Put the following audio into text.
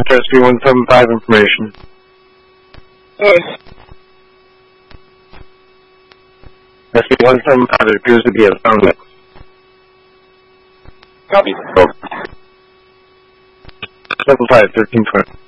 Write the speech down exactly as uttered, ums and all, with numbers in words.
to S P one seven five information. Yes. S P one seven five, it appears to be a sound mix. Copy. seven five, thirteen twenty.